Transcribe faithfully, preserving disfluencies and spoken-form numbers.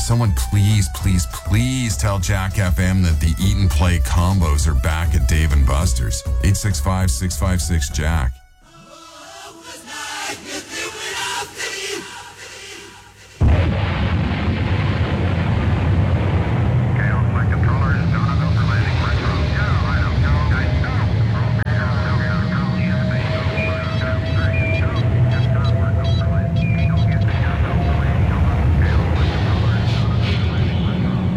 Someone please, please, please tell Jack F M that the Eat and Play combos are back at Dave and Buster's. eight six five, six five six, Jack.